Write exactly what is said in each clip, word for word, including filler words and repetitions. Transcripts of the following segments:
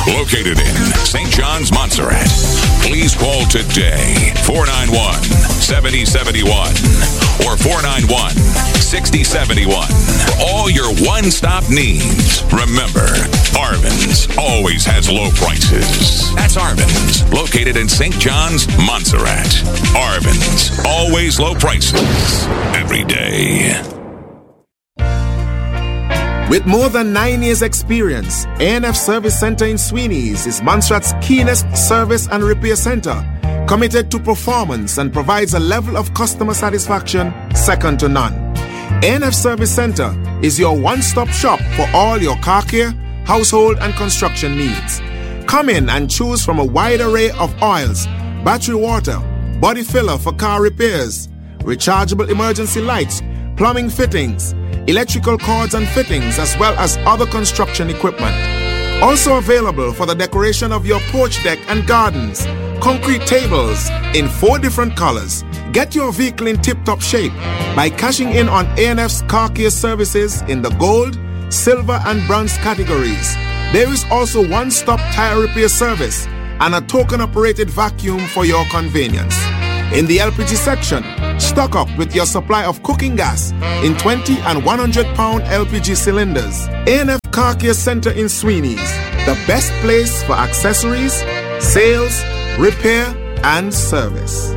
Located in Saint John's, Montserrat. Please call today, four nine one, seven oh seven one or four nine one, six oh seven one for all your one-stop needs. Remember, Arvin's always has low prices. That's Arvin's, located in Saint John's, Montserrat. Arvin's, always low prices, every day. With more than nine years experience, A N F Service Center in Sweeney's is Montserrat's keenest service and repair center, committed to performance and provides a level of customer satisfaction second to none. A N F Service Center is your one-stop shop for all your car care, household and construction needs. Come in and choose from a wide array of oils, battery water, body filler for car repairs, rechargeable emergency lights, plumbing fittings, electrical cords and fittings, as well as other construction equipment. Also available for the decoration of your porch deck and gardens, concrete tables in four different colors. Get your vehicle in tip-top shape by cashing in on A N F's car care services in the gold, silver and bronze categories. There is also one-stop tire repair service and a token-operated vacuum for your convenience. In the L P G section, stock up with your supply of cooking gas in twenty and one hundred pound L P G cylinders. A N F Car Care Center in Sweeney's, the best place for accessories, sales, repair, and service.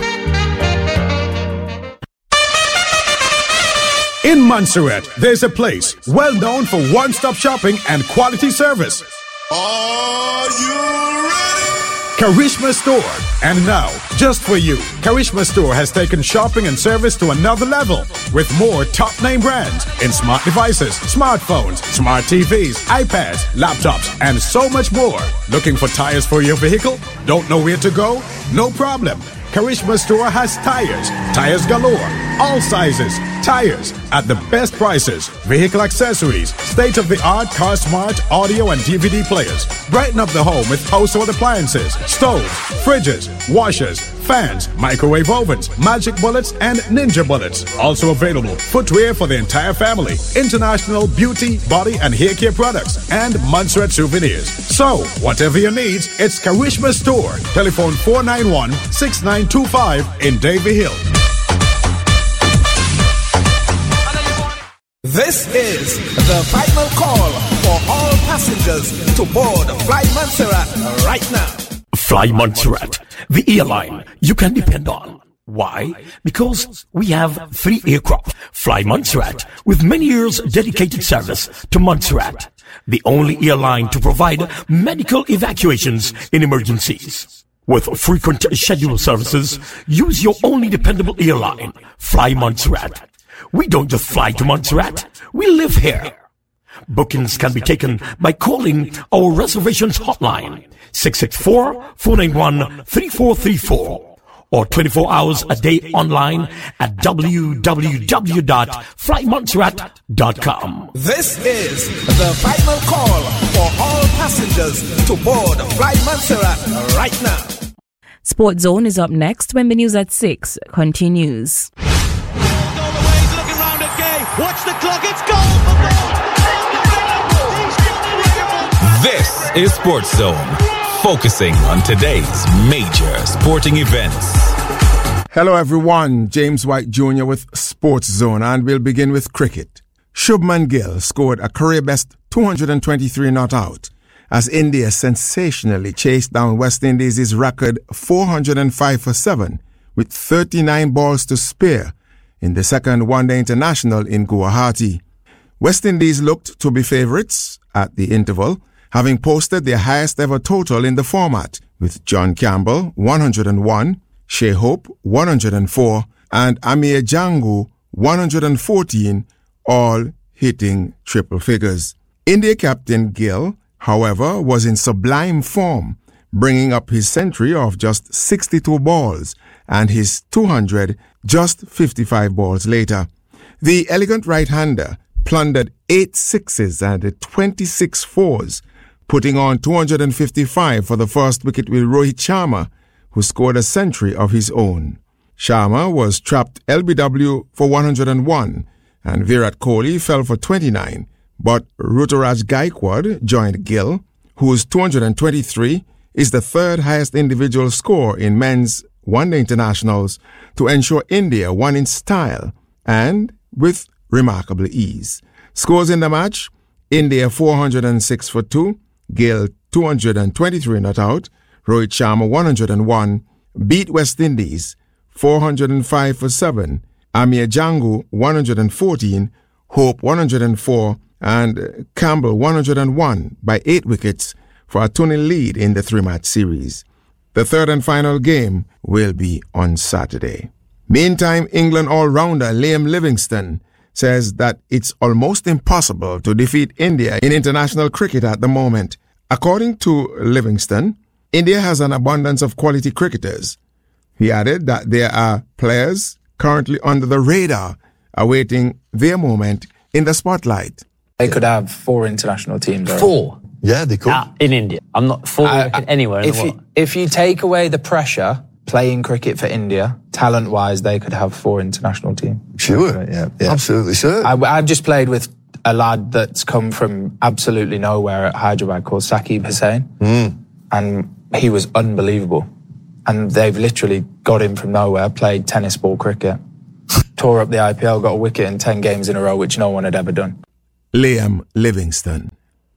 In Montserrat, there's a place well known for one-stop shopping and quality service. Are you ready? Karishma Store. And now, just for you, Karishma Store has taken shopping and service to another level with more top-name brands in smart devices, smartphones, smart T Vs, iPads, laptops, and so much more. Looking for tires for your vehicle? Don't know where to go? No problem. Karishma Store has tires, tires galore, all sizes, tires at the best prices, vehicle accessories, state-of-the-art car smart audio and D V D players. Brighten up the home with household appliances, stoves, fridges, washers, fans, microwave ovens, magic bullets, and ninja bullets. Also available footwear for the entire family, international beauty, body, and hair care products, and Montserrat souvenirs. So, whatever your needs, it's Karishma Store. Telephone four nine one, six nine two five in Davie Hill. This is the final call for all passengers to board Fly Montserrat right now. Fly Montserrat, the airline you can depend on. Why? Because we have three aircraft. Fly Montserrat, with many years dedicated service to Montserrat, the only airline to provide medical evacuations in emergencies. With frequent scheduled services, use your only dependable airline, Fly Montserrat. We don't just fly to Montserrat, we live here. Bookings can be taken by calling our reservations hotline, six six four, four nine one, three four three four, or twenty-four hours a day online at w w w dot fly montserrat dot com. This is the final call for all passengers to board Fly Montserrat right now. Sports Zone is up next when the news at six continues. Watch the clock, it's goal! This is Sports Zone, focusing on today's major sporting events. Hello everyone, James White Junior with Sports Zone, and we'll begin with cricket. Shubman Gill scored a career-best two hundred twenty-three not out as India sensationally chased down West Indies' record four hundred five for seven with thirty-nine balls to spare in the second one-day international in Guwahati. West Indies looked to be favourites at the interval, having posted their highest ever total in the format, with John Campbell one hundred one, Shea Hope one hundred four, and Amir Jangu one hundred fourteen, all hitting triple figures. India captain Gill, however, was in sublime form, bringing up his century of just sixty-two balls and his two hundred just fifty-five balls later. The elegant right-hander plundered eight sixes and twenty-six fours, putting on two hundred fifty-five for the first wicket with Rohit Sharma, who scored a century of his own. Sharma was trapped L B W for one hundred one, and Virat Kohli fell for twenty-nine, but Ruturaj Gaikwad joined Gill, whose two hundred twenty-three is the third highest individual score in men's one-day internationals, to ensure India won in style and with remarkable ease. Scores in the match: India four hundred six for two, Gill two hundred twenty-three not out, Rohit Sharma one hundred one, beat West Indies four hundred five for seven, Amir Jangu one hundred fourteen, Hope one hundred four, and Campbell one hundred one by eight wickets for a two nil lead in the three-match series. The third and final game will be on Saturday. Meantime, England all-rounder Liam Livingstone says that it's almost impossible to defeat India in international cricket at the moment. According to Livingstone, India has an abundance of quality cricketers. He added that there are players currently under the radar awaiting their moment in the spotlight. They could have four international teams. Right? Four? Yeah, they could. Nah, in India. I'm not four uh, anywhere in if the world. You, if you take away the pressure playing cricket for India, talent-wise, they could have four international teams. Sure, yeah, yeah. Absolutely sure. I, I've just played with a lad that's come from absolutely nowhere at Hyderabad called Saqib Hussain, mm. and he was unbelievable. And they've literally got him from nowhere, played tennis ball cricket, tore up the I P L, got a wicket in ten games in a row, which no one had ever done. Liam Livingstone.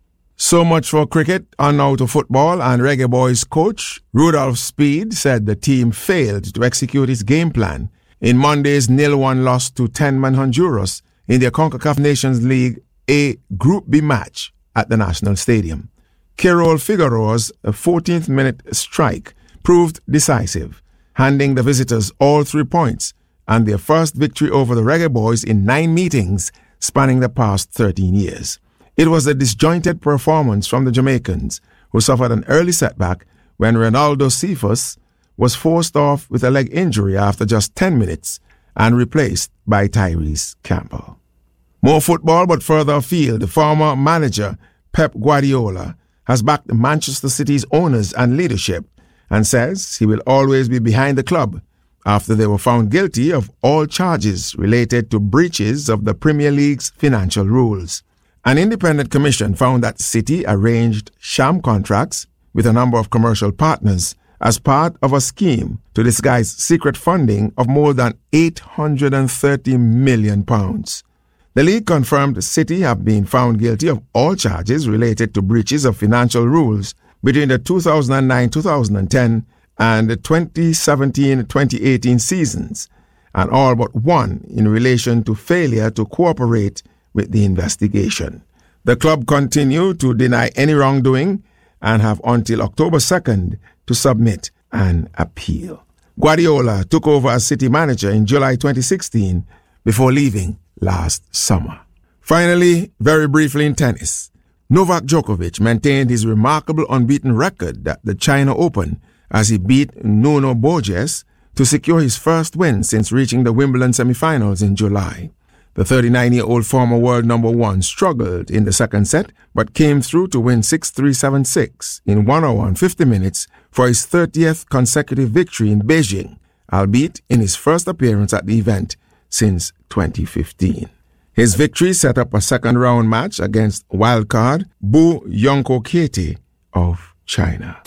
So much for cricket. On now to football, and Reggae Boys coach Rudolph Speed said the team failed to execute its game plan in Monday's nil one loss to ten-man Honduras in the CONCACAF Nations League A Group B match at the National Stadium. Kerol Figueroa's fourteenth minute strike proved decisive, handing the visitors all three points and their first victory over the Reggae Boys in nine meetings spanning the past thirteen years. It was a disjointed performance from the Jamaicans, who suffered an early setback when Ronaldo Cephas was forced off with a leg injury after just ten minutes and replaced by Tyrese Campbell. More football, but further afield, former manager Pep Guardiola has backed Manchester City's owners and leadership and says he will always be behind the club after they were found guilty of all charges related to breaches of the Premier League's financial rules. An independent commission found that City arranged sham contracts with a number of commercial partners as part of a scheme to disguise secret funding of more than eight hundred thirty million pounds. The league confirmed City have been found guilty of all charges related to breaches of financial rules between the two thousand nine to two thousand ten and the twenty seventeen to twenty eighteen seasons, and all but one in relation to failure to cooperate with the investigation. The club continue to deny any wrongdoing and have until October second to submit an appeal. Guardiola took over as City manager in July twenty sixteen before leaving last summer. Finally, very briefly in tennis, Novak Djokovic maintained his remarkable unbeaten record at the China Open as he beat Nuno Borges to secure his first win since reaching the Wimbledon semifinals in July. The thirty-nine-year-old former world number one struggled in the second set, but came through to win six three seven six in one hour and fifty minutes for his thirtieth consecutive victory in Beijing, albeit in his first appearance at the event since twenty fifteen. His victory set up a second-round match against wildcard Bu Yongko-Kete of China.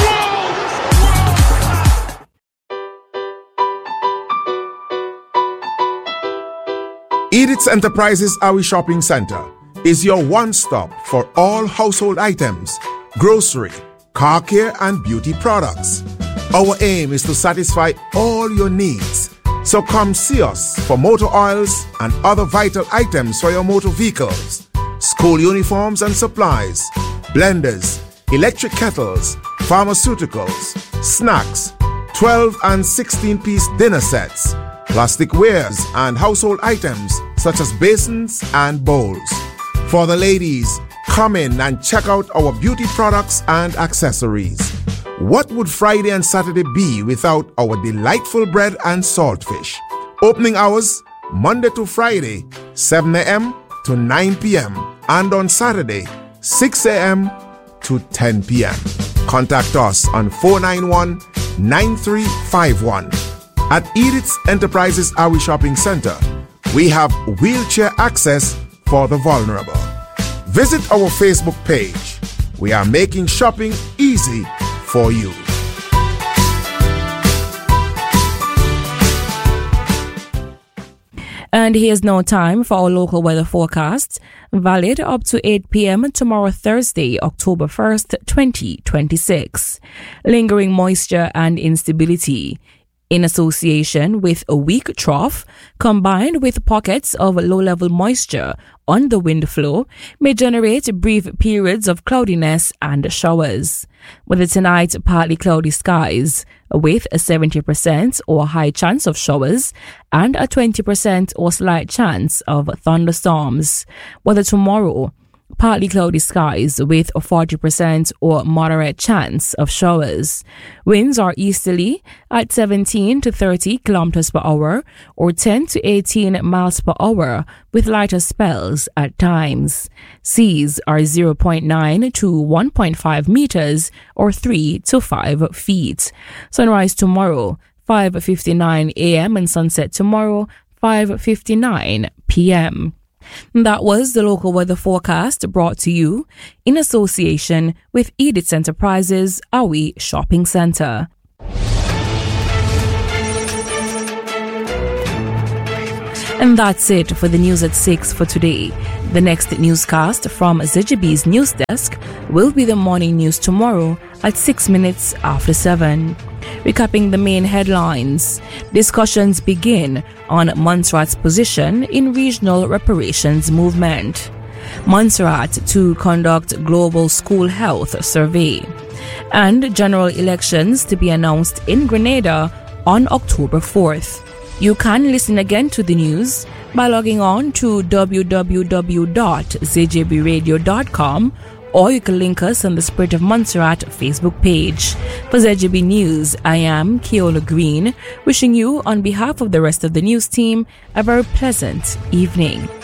Edith's Enterprises Awi Shopping Center is your one-stop for all household items, grocery, car care, and beauty products. Our aim is to satisfy all your needs. So come see us for motor oils and other vital items for your motor vehicles, school uniforms and supplies, blenders, electric kettles, pharmaceuticals, snacks, twelve and sixteen-piece dinner sets, plastic wares, and household items such as basins and bowls. For the ladies, come in and check out our beauty products and accessories. What would Friday and Saturday be without our delightful bread and saltfish? Opening hours, Monday to Friday, seven a.m. to nine p.m. and on Saturday, six a.m. to ten p.m. Contact us on four nine one, nine three five one. At Edith's Enterprises Awi Shopping Center, we have wheelchair access for the vulnerable. Visit our Facebook page. we are making shopping easy for you. And here's now time for our local weather forecast, valid up to eight p.m. tomorrow, Thursday, October first, twenty twenty-six. Lingering moisture and instability, in association with a weak trough, combined with pockets of low-level moisture on the wind flow, may generate brief periods of cloudiness and showers. Weather tonight, partly cloudy skies, with a seventy percent or high chance of showers and a twenty percent or slight chance of thunderstorms. Weather tomorrow, partly cloudy skies with a forty percent or moderate chance of showers. Winds are easterly at seventeen to thirty kilometers per hour or ten to eighteen miles per hour with lighter spells at times. Seas are zero point nine to one point five meters or three to five feet. Sunrise tomorrow, five fifty-nine a.m. and sunset tomorrow, five fifty-nine p.m. That was the local weather forecast brought to you in association with Edith's Enterprises, Awi Shopping Centre. And that's it for the news at six for today. The next newscast from Z G B's news desk will be the morning news tomorrow at six minutes after seven. Recapping the main headlines, discussions begin on Montserrat's position in regional reparations movement. Montserrat to conduct global school health survey. And general elections to be announced in Grenada on October fourth. You can listen again to the news by logging on to w w w dot z j b radio dot com, or you can link us on the Spirit of Montserrat Facebook page. For Z J B News, I am Keola Green, wishing you on behalf of the rest of the news team a very pleasant evening.